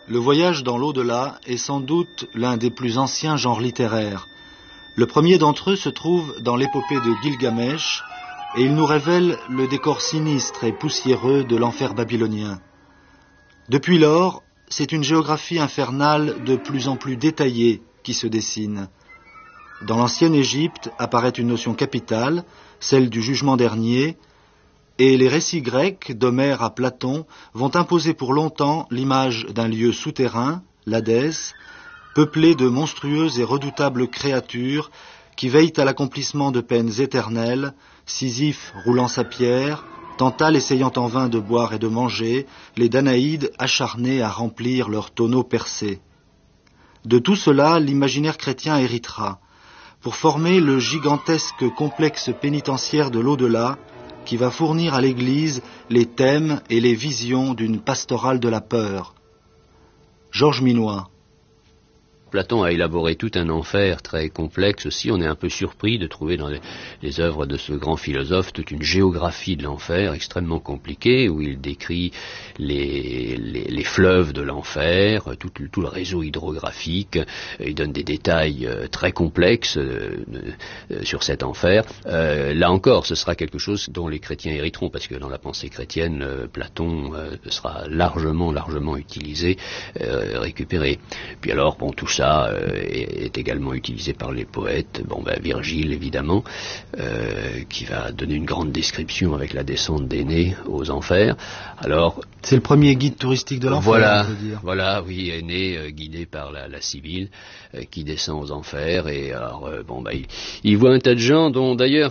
Le voyage dans l'au-delà est sans doute l'un des plus anciens genres littéraires. Le premier d'entre eux se trouve dans l'épopée de Gilgamesh, et il nous révèle le décor sinistre et poussiéreux de l'enfer babylonien. Depuis lors, c'est une géographie infernale de plus en plus détaillée qui se dessine. Dans l'ancienne Égypte apparaît une notion capitale, celle du jugement dernier, et les récits grecs, d'Homère à Platon, vont imposer pour longtemps l'image d'un lieu souterrain, l'Hadès, peuplé de monstrueuses et redoutables créatures qui veillent à l'accomplissement de peines éternelles, Sisyphe roulant sa pierre, Tantale essayant en vain de boire et de manger, les Danaïdes acharnés à remplir leurs tonneaux percés. De tout cela, l'imaginaire chrétien héritera, pour former le gigantesque complexe pénitentiaire de l'au-delà, qui va fournir à l'Église les thèmes et les visions d'une pastorale de la peur. Georges Minois. Platon a élaboré tout un enfer très complexe aussi. On est un peu surpris de trouver dans les œuvres de ce grand philosophe toute une géographie de l'enfer extrêmement compliquée, où il décrit les fleuves de l'enfer, tout le réseau hydrographique. Il donne des détails très complexes sur cet enfer. Là encore, ce sera quelque chose dont les chrétiens hériteront, parce que dans la pensée chrétienne, Platon sera largement utilisé, récupéré. Puis alors, bon, tout ça est également utilisé par les poètes. Virgile évidemment, qui va donner une grande description avec la descente d'Énée aux enfers. Alors, c'est le premier guide touristique de l'enfer, on peut dire. Voilà, oui, Énée guidé par la Sibylle, qui descend aux enfers. Et alors, il voit un tas de gens dont d'ailleurs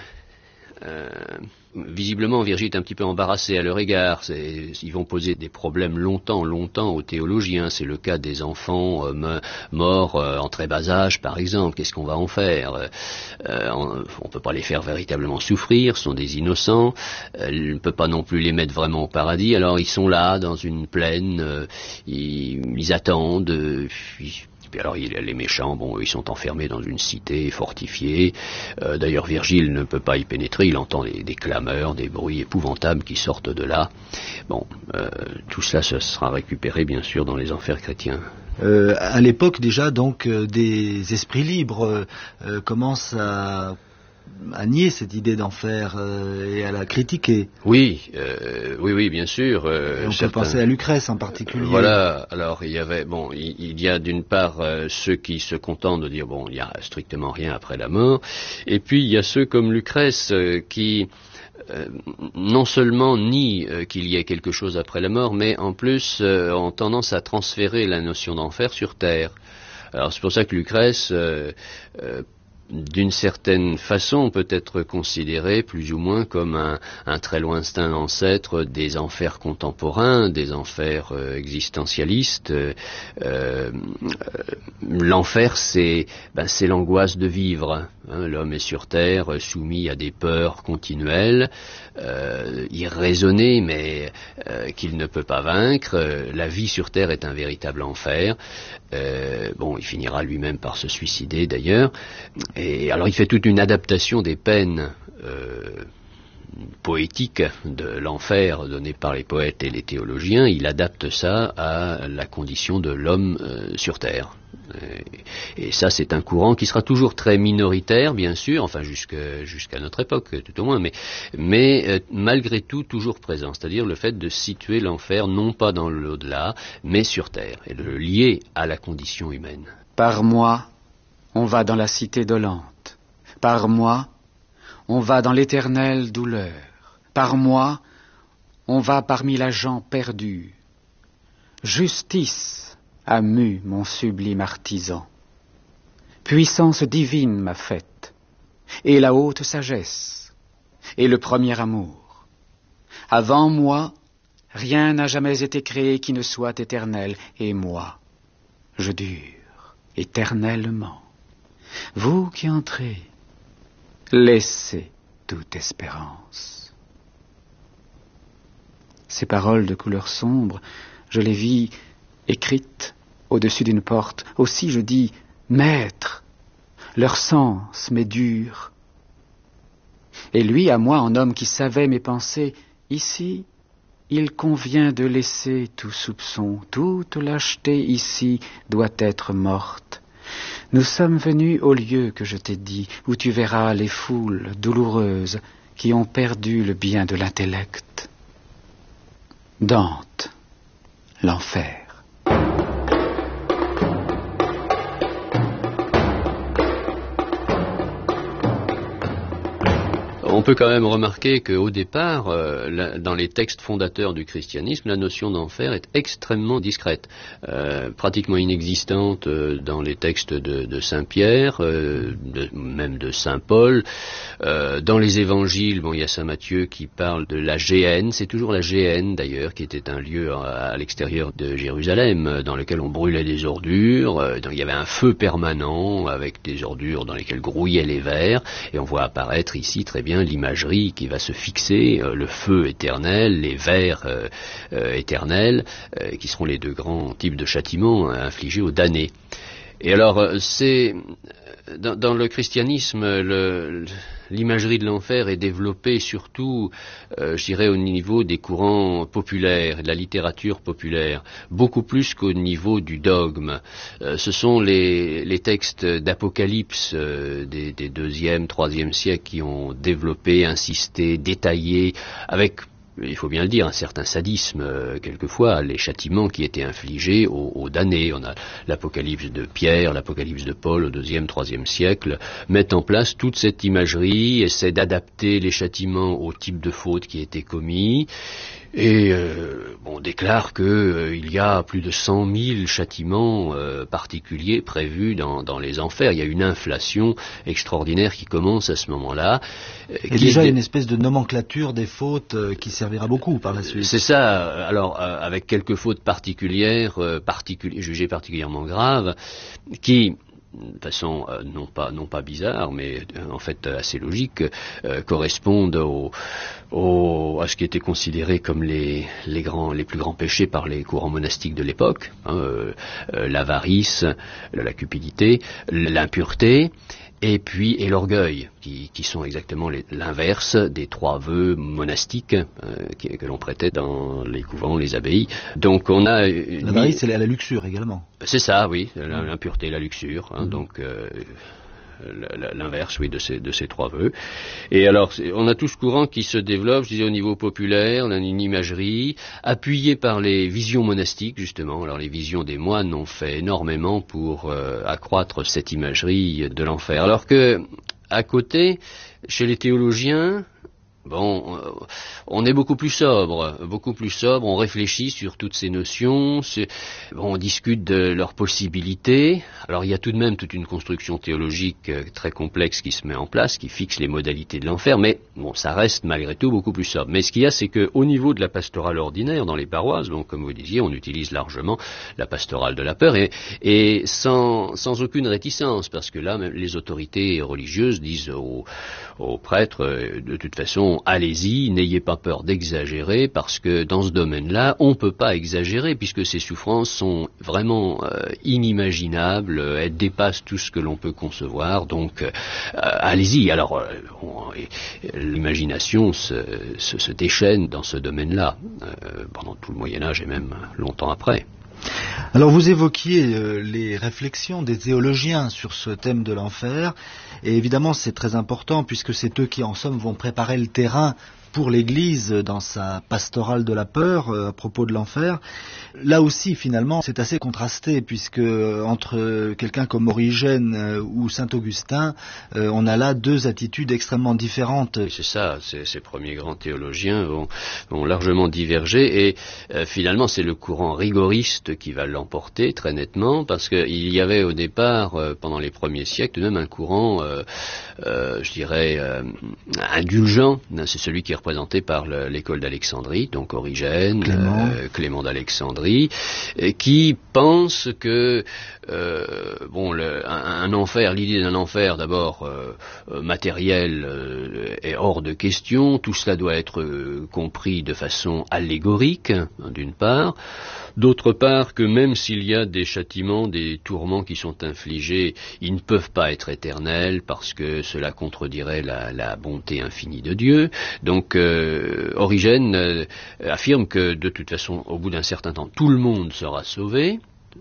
visiblement, Virgile est un petit peu embarrassé à leur égard. Ils vont poser des problèmes longtemps aux théologiens. C'est le cas des enfants morts en très bas âge, par exemple. Qu'est-ce qu'on va en faire? On ne peut pas les faire véritablement souffrir, ce sont des innocents. On ne peut pas non plus les mettre vraiment au paradis. Alors ils sont là, dans une plaine, ils attendent. Puis alors les méchants, ils sont enfermés dans une cité fortifiée. D'ailleurs Virgile ne peut pas y pénétrer, il entend des clameurs, des bruits épouvantables qui sortent de là. Tout cela ce sera récupéré bien sûr dans les enfers chrétiens. À l'époque déjà, donc, des esprits libres commencent à nier cette idée d'enfer et à la critiquer. Oui, bien sûr. On peut penser à Lucrèce en particulier. Voilà, alors il y a d'une part ceux qui se contentent de dire il n'y a strictement rien après la mort, et puis il y a ceux comme Lucrèce qui non seulement nient qu'il y ait quelque chose après la mort, mais en plus ont tendance à transférer la notion d'enfer sur terre. Alors c'est pour ça que Lucrèce d'une certaine façon peut être considéré plus ou moins comme un très lointain ancêtre des enfers contemporains, des enfers existentialistes. L'enfer, c'est l'angoisse de vivre. L'homme est sur terre, soumis à des peurs continuelles, irraisonnées, mais qu'il ne peut pas vaincre. La vie sur terre est un véritable enfer. Il finira lui-même par se suicider d'ailleurs. Et alors il fait toute une adaptation des peines poétiques de l'enfer donné par les poètes et les théologiens. Il adapte ça à la condition de l'homme sur terre. Et ça, c'est un courant qui sera toujours très minoritaire, bien sûr, enfin jusqu'à notre époque, tout au moins, mais malgré tout toujours présent. C'est-à-dire le fait de situer l'enfer non pas dans l'au-delà, mais sur terre, et de le lier à la condition humaine. Par moi, on va dans la cité dolente. Par moi, on va dans l'éternelle douleur. Par moi, on va parmi la gent perdue. Justice a mu mon sublime artisan. Puissance divine m'a faite, et la haute sagesse, et le premier amour. Avant moi, rien n'a jamais été créé qui ne soit éternel, et moi, je dure éternellement. Vous qui entrez, laissez toute espérance. Ces paroles de couleur sombre, je les vis écrites au-dessus d'une porte. Aussi je dis, Maître, leur sens m'est dur. Et lui, à moi, en homme qui savait mes pensées, ici, il convient de laisser tout soupçon, toute lâcheté ici doit être morte. Nous sommes venus au lieu que je t'ai dit, où tu verras les foules douloureuses qui ont perdu le bien de l'intellect. Dante, l'enfer. On peut quand même remarquer qu'au départ, dans les textes fondateurs du christianisme, la notion d'enfer est extrêmement discrète, pratiquement inexistante dans les textes de Saint Pierre, même de Saint Paul. Dans les évangiles, il y a Saint Matthieu qui parle de la géhenne, c'est toujours la géhenne d'ailleurs, qui était un lieu à l'extérieur de Jérusalem, dans lequel on brûlait des ordures, donc il y avait un feu permanent avec des ordures dans lesquelles grouillaient les vers, et on voit apparaître ici très bien l'imagerie qui va se fixer, le feu éternel, les vers éternels, qui seront les deux grands types de châtiments infligés aux damnés. Et alors, c'est dans le christianisme, l'imagerie de l'enfer est développée surtout, je dirais, au niveau des courants populaires, de la littérature populaire, beaucoup plus qu'au niveau du dogme. Ce sont les textes d'Apocalypse des 2e, 3e siècles qui ont développé, insisté, détaillé, avec, il faut bien le dire, un certain sadisme, quelquefois, les châtiments qui étaient infligés aux damnés. On a l'Apocalypse de Pierre, l'Apocalypse de Paul au 2e, 3e siècle, mettent en place toute cette imagerie, essaient d'adapter les châtiments au type de faute qui était commis, et on déclare qu'il y a plus de 100 000 châtiments particuliers prévus dans les enfers. Il y a une inflation extraordinaire qui commence à ce moment-là. Et déjà une espèce de nomenclature des fautes qui servira beaucoup par la suite. C'est ça. Alors, avec quelques fautes particulières, jugées particulièrement graves, qui, de façon non pas bizarre, mais en fait assez logique, correspondent à ce qui était considéré comme les plus grands péchés par les courants monastiques de l'époque, l'avarice, la cupidité, l'impureté, et l'orgueil, qui sont exactement l'inverse des 3 vœux monastiques que l'on prêtait dans les couvents, les abbayes. Donc on a... L'avarice, c'est la luxure également. C'est ça, oui, l'impureté, la luxure, donc l'inverse, oui, de ces 3 vœux. Et alors, on a tout ce courant qui se développe, je disais, au niveau populaire, on a une imagerie, appuyée par les visions monastiques, justement. Alors, les visions des moines ont fait énormément pour accroître cette imagerie de l'enfer. Alors que, à côté, chez les théologiens, on est beaucoup plus sobre, on réfléchit sur toutes ces notions, on discute de leurs possibilités. Alors il y a tout de même toute une construction théologique très complexe qui se met en place, qui fixe les modalités de l'enfer, mais ça reste malgré tout beaucoup plus sobre. Mais ce qu'il y a, c'est qu'au niveau de la pastorale ordinaire dans les paroisses, comme vous disiez, on utilise largement la pastorale de la peur, et sans aucune réticence, parce que là, même les autorités religieuses disent aux prêtres, de toute façon, allez-y, n'ayez pas peur d'exagérer, parce que dans ce domaine-là, on ne peut pas exagérer, puisque ces souffrances sont vraiment inimaginables, elles dépassent tout ce que l'on peut concevoir, donc allez-y. Alors, l'imagination se déchaîne dans ce domaine-là, pendant tout le Moyen-Âge et même longtemps après. Alors vous évoquiez les réflexions des théologiens sur ce thème de l'enfer, et évidemment c'est très important puisque c'est eux qui en somme vont préparer le terrain pour l'Église dans sa pastorale de la peur à propos de l'enfer. Là aussi, finalement, c'est assez contrasté, puisque entre quelqu'un comme Origène ou Saint-Augustin, on a là 2 attitudes extrêmement différentes. C'est ça, ces premiers grands théologiens vont largement diverger, et finalement c'est le courant rigoriste qui va l'emporter très nettement, parce qu'il y avait au départ, pendant les premiers siècles, même un courant, je dirais, indulgent. C'est celui qui est représenté par l'école d'Alexandrie, donc Origène, Clément d'Alexandrie, qui pense que un enfer, l'idée d'un enfer d'abord matériel est hors de question. Tout cela doit être compris de façon allégorique, d'une part. D'autre part, que même s'il y a des châtiments, des tourments qui sont infligés, ils ne peuvent pas être éternels parce que cela contredirait la bonté infinie de Dieu. Donc Origène affirme que de toute façon, au bout d'un certain temps, tout le monde sera sauvé.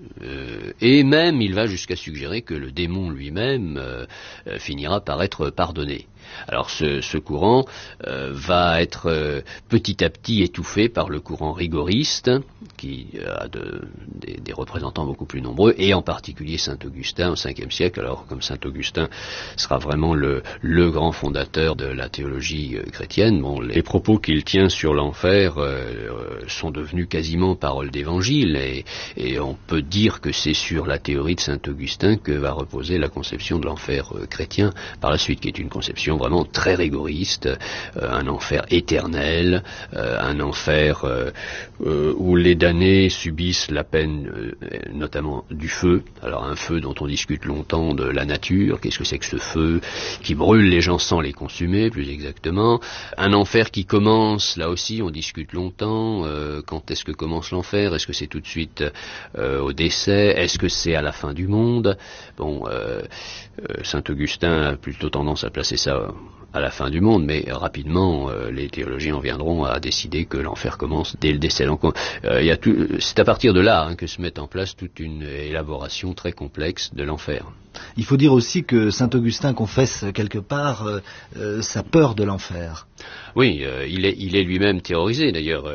Et même il va jusqu'à suggérer que le démon lui-même finira par être pardonné. Alors ce courant va être petit à petit étouffé par le courant rigoriste, qui a des représentants beaucoup plus nombreux, et en particulier Saint Augustin au Ve siècle. Alors comme Saint Augustin sera vraiment le grand fondateur de la théologie chrétienne, bon, les propos qu'il tient sur l'enfer sont devenus quasiment paroles d'évangile, et on peut dire que c'est sur la théorie de Saint Augustin que va reposer la conception de l'enfer chrétien par la suite, qui est une conception vraiment très rigoriste, un enfer éternel, un enfer où les damnés subissent la peine notamment du feu. Alors un feu dont on discute longtemps de la nature, qu'est-ce que c'est que ce feu qui brûle les gens sans les consumer, plus exactement. Un enfer qui commence, là aussi on discute longtemps, quand est-ce que commence l'enfer, est-ce que c'est tout de suite au décès, est-ce que c'est à la fin du monde? Bon, Saint Augustin a plutôt tendance à placer ça à la fin du monde, mais rapidement les théologiens viendront à décider que l'enfer commence dès le décès. Donc c'est à partir de là que se met en place toute une élaboration très complexe de l'enfer. Il faut dire aussi que saint Augustin confesse quelque part sa peur de l'enfer. Oui, il est lui-même terrorisé d'ailleurs,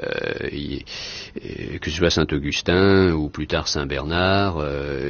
que ce soit saint Augustin ou plus tard saint Bernard,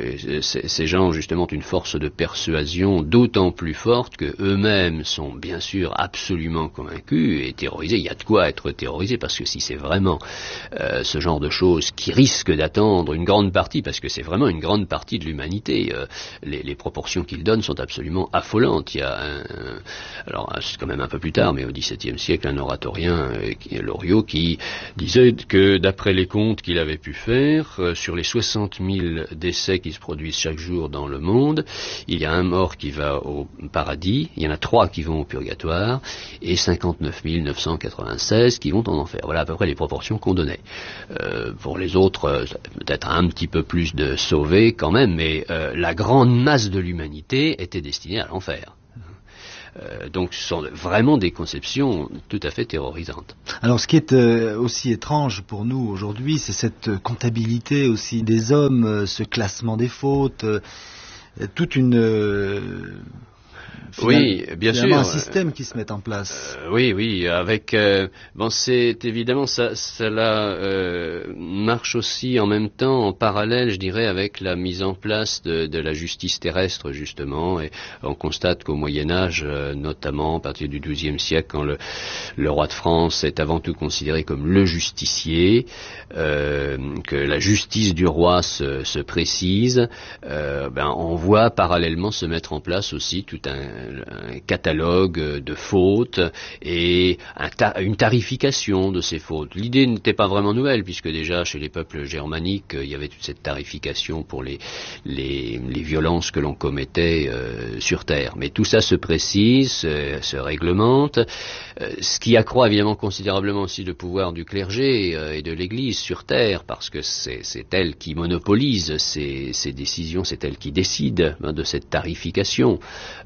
ces gens justement ont une force de persuasion d'autant plus forte que eux-mêmes sont bien sûr absolument convaincus et terrorisés. Il y a de quoi être terrorisé, parce que si c'est vraiment ce genre de choses qui risquent d'attendre une grande partie, parce que c'est vraiment une grande partie de l'humanité, les proportions qu'ils donnent sont absolument affolantes. Il y a alors c'est quand même un peu plus tard, mais au XVIIe siècle, un oratorien, Loriot, qui disait que d'après les comptes qu'il avait pu faire, sur les 60 000 décès qui se produisent chaque jour dans le monde, il y a un mort qui va au paradis, il y en a 3 qui vont au purgatoire, et 59 996 qui vont en enfer. Voilà à peu près les proportions qu'on donnait. Pour les autres, peut-être un petit peu plus de sauvés quand même, mais la grande masse de l'humanité était destinée à l'enfer. Donc ce sont vraiment des conceptions tout à fait terrorisantes. Alors ce qui est aussi étrange pour nous aujourd'hui, c'est cette comptabilité aussi des hommes, ce classement des fautes, toute une... Oui, bien sûr. Un système qui se met en place. Oui, avec bon, c'est évidemment cela marche aussi en même temps, en parallèle, je dirais, avec la mise en place de la justice terrestre justement. Et on constate qu'au Moyen Âge, notamment à partir du XIIe siècle, quand le roi de France est avant tout considéré comme le justicier, que la justice du roi se précise, on voit parallèlement se mettre en place aussi tout un catalogue de fautes et une tarification de ces fautes. L'idée n'était pas vraiment nouvelle, puisque déjà chez les peuples germaniques, il y avait toute cette tarification pour les violences que l'on commettait sur terre. Mais tout ça se précise, se réglemente, ce qui accroît évidemment considérablement aussi le pouvoir du clergé et de l'Église sur terre, parce que c'est elle qui monopolise ces décisions, c'est elle qui décide de cette tarification.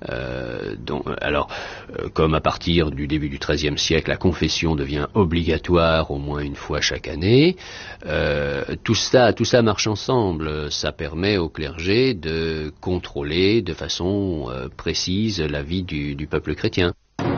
Comme à partir du début du XIIIe siècle, la confession devient obligatoire au moins une fois chaque année, tout ça marche ensemble. Ça permet au clergé de contrôler de façon précise la vie du peuple chrétien.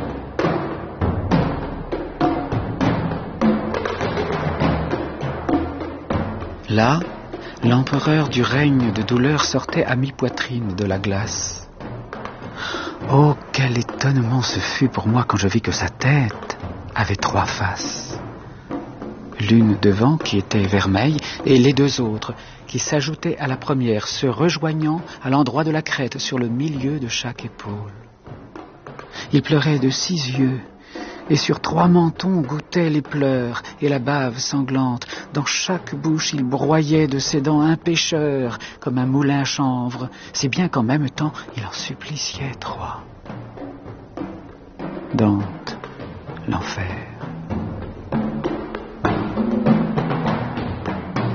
Là, l'empereur du règne de douleur sortait à mi-poitrine de la glace. Oh, quel étonnement ce fut pour moi quand je vis que sa tête avait 3 faces. L'une devant qui était vermeille et les 2 autres qui s'ajoutaient à la première, se rejoignant à l'endroit de la crête sur le milieu de chaque épaule. Il pleurait de 6 yeux et sur 3 mentons goûtaient les pleurs et la bave sanglante. Dans chaque bouche il broyait de ses dents un pêcheur comme un moulin à chanvre, si bien qu'en même temps il en suppliciait 3. Dante, l'enfer.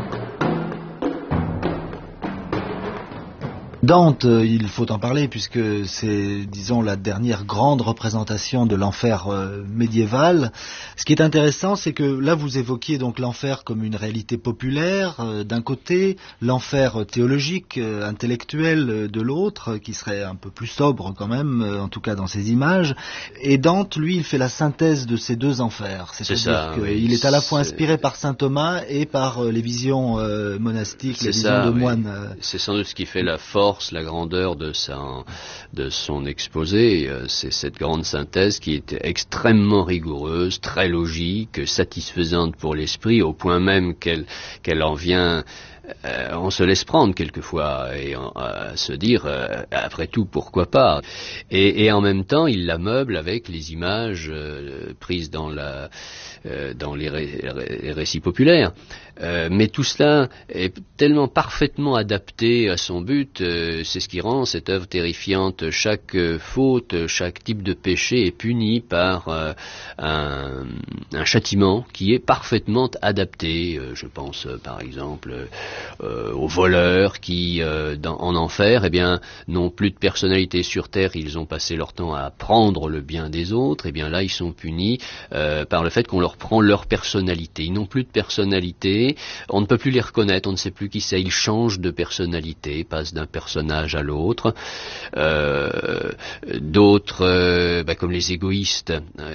Dante, il faut en parler puisque c'est, disons, la dernière grande représentation de l'enfer médiéval. Ce qui est intéressant, c'est que là vous évoquiez donc l'enfer comme une réalité populaire d'un côté, l'enfer théologique, intellectuel de l'autre, qui serait un peu plus sobre quand même, en tout cas dans ses images. Et Dante, lui, il fait la synthèse de ces deux enfers. C'est-à-dire qu'il est à la fois inspiré par saint Thomas et par les visions monastiques, les visions de moines. C'est sans doute ce qui fait la force, la grandeur de son exposé. C'est cette grande synthèse qui est extrêmement rigoureuse, très logique, satisfaisante pour l'esprit, au point même qu'elle en vient... on se laisse prendre quelquefois et se dire après tout pourquoi pas, et en même temps il la meuble avec les images prises dans les récits populaires, mais tout cela est tellement parfaitement adapté à son but, c'est ce qui rend cette œuvre terrifiante. Chaque faute, chaque type de péché est puni par un châtiment qui est parfaitement adapté. Je pense par exemple aux voleurs qui, en enfer, eh bien, n'ont plus de personnalité sur terre, ils ont passé leur temps à prendre le bien des autres, eh bien là, ils sont punis par le fait qu'on leur prend leur personnalité. Ils n'ont plus de personnalité, on ne peut plus les reconnaître, on ne sait plus qui c'est, ils changent de personnalité, passent d'un personnage à l'autre. D'autres, comme les égoïstes,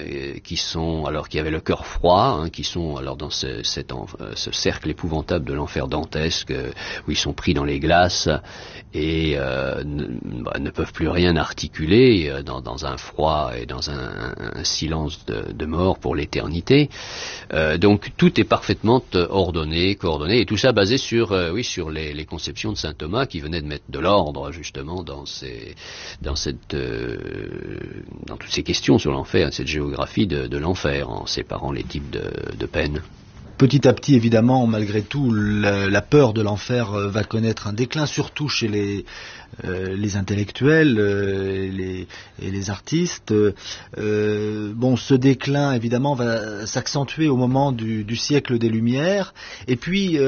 qui avaient le cœur froid, qui sont alors dans ce cercle épouvantable de l'enfer dantesque, où ils sont pris dans les glaces et ne peuvent plus rien articuler dans un froid et dans un silence de mort pour l'éternité. Donc tout est parfaitement ordonné, coordonné, et tout ça basé sur les conceptions de saint Thomas, qui venait de mettre de l'ordre justement dans toutes ces questions sur l'enfer, cette géographie de l'enfer, en séparant les types de peines. Petit à petit, évidemment, malgré tout, la peur de l'enfer va connaître un déclin, surtout chez les intellectuels et les artistes. Ce déclin, évidemment, va s'accentuer au moment du siècle des Lumières. Et puis,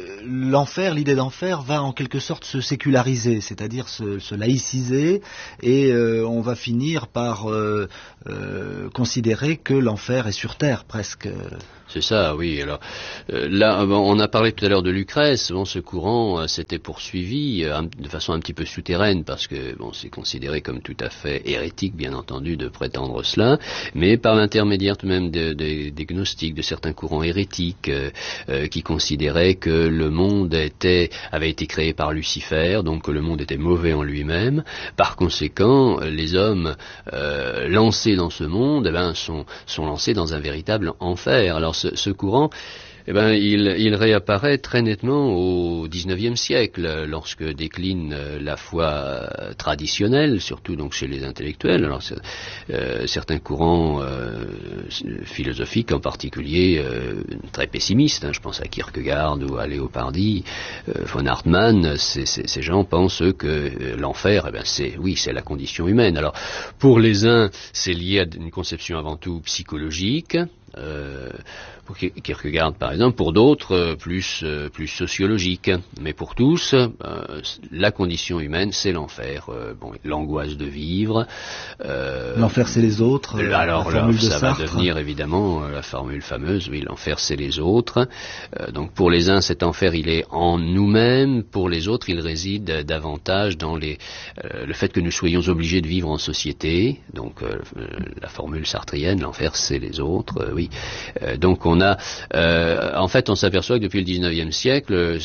l'idée d'enfer va en quelque sorte se séculariser, c'est-à-dire se laïciser, et on va finir par considérer que l'enfer est sur terre, presque. C'est ça, oui. Alors là, on a parlé tout à l'heure de Lucrèce. Ce courant s'était poursuivi de façon un petit peu souterraine, parce que c'est considéré comme tout à fait hérétique, bien entendu, de prétendre cela, mais par l'intermédiaire tout de même des gnostiques, de certains courants hérétiques qui considéraient que le monde avait été créé par Lucifer, donc que le monde était mauvais en lui-même. Par conséquent, les hommes lancés dans ce monde sont lancés dans un véritable enfer. Alors ce courant, il réapparaît très nettement au XIXe siècle, lorsque décline la foi traditionnelle, surtout donc chez les intellectuels. Alors certains courants philosophiques en particulier, très pessimistes, je pense à Kierkegaard ou à Leopardi, von Hartmann, ces gens pensent que l'enfer, c'est la condition humaine. Alors pour les uns, c'est lié à une conception avant tout psychologique, pour Kierkegaard par exemple, pour d'autres plus sociologique, mais pour tous la condition humaine c'est l'enfer, l'angoisse de vivre. L'enfer c'est les autres. Alors là, ça va devenir évidemment la formule fameuse, oui, l'enfer c'est les autres. Donc pour les uns cet enfer il est en nous-mêmes, pour les autres il réside davantage dans le fait que nous soyons obligés de vivre en société. Donc la formule sartrienne, l'enfer c'est les autres, oui. Donc on a, en fait, on s'aperçoit que depuis le XIXe siècle,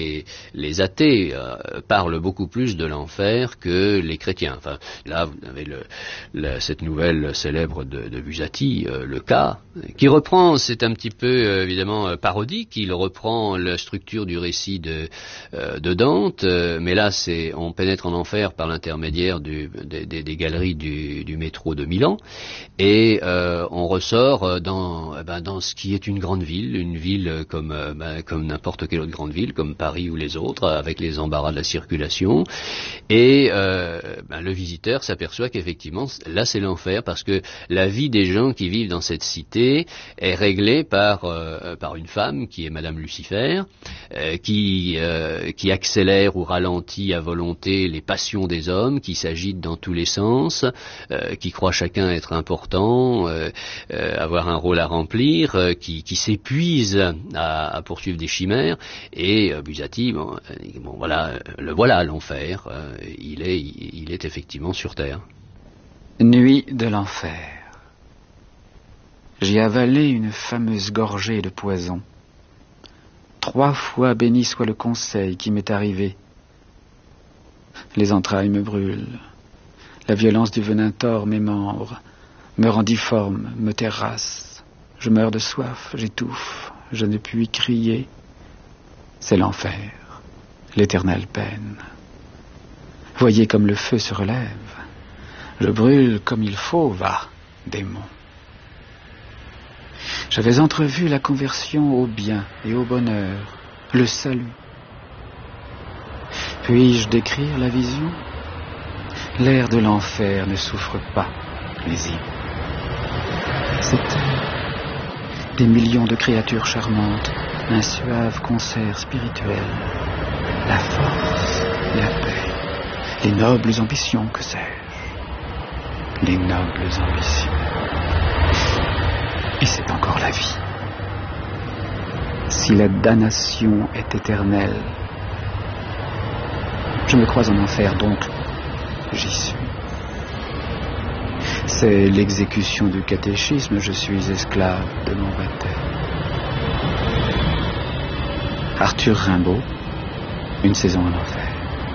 les athées parlent beaucoup plus de l'enfer que les chrétiens. Enfin, là, vous avez cette nouvelle célèbre de Buzzati, le cas, qui reprend, c'est un petit peu évidemment parodique, il reprend la structure du récit de Dante, mais là, on pénètre en enfer par l'intermédiaire des galeries du métro de Milan, et on ressort dans ce qui est une ville comme n'importe quelle autre grande ville, comme Paris ou les autres, avec les embarras de la circulation. Et le visiteur s'aperçoit qu'effectivement, là c'est l'enfer, parce que la vie des gens qui vivent dans cette cité est réglée par une femme qui est Madame Lucifer, qui accélère ou ralentit à volonté les passions des hommes, qui s'agitent dans tous les sens, qui croit chacun être important, avoir un rôle à remplir, qui s'épuise à poursuivre des chimères, et Buzzati, voilà l'enfer, il est effectivement sur terre. Nuit de l'enfer. J'ai avalé une fameuse gorgée de poison. 3 fois béni soit le conseil qui m'est arrivé. Les entrailles me brûlent. La violence du venin tord mes membres, me rend difforme, me terrasse. Je meurs de soif, j'étouffe, je ne puis crier. C'est l'enfer, l'éternelle peine. Voyez comme le feu se relève. Je brûle comme il faut, va, démon. J'avais entrevu la conversion au bien et au bonheur, le salut. Puis-je décrire la vision? L'air de l'enfer ne souffre pas les îles. C'était des millions de créatures charmantes, un suave concert spirituel, la force, la paix, les nobles ambitions, que sais-je, les nobles ambitions. Et c'est encore la vie. Si la damnation est éternelle, je me crois en enfer, donc j'y suis. C'est l'exécution du catéchisme, je suis esclave de mon baptême. Arthur Rimbaud, Une saison en enfer.